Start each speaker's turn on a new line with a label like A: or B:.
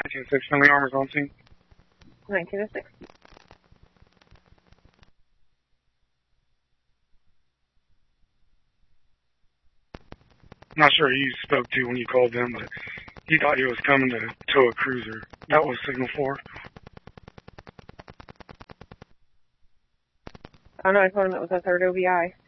A: 1906, friendly armors on scene.
B: 1906.
A: I'm not sure who you spoke to when you called them, but he thought he was coming to tow a cruiser. That was signal 4.
B: Oh no, I told him it was a 3rd OBI.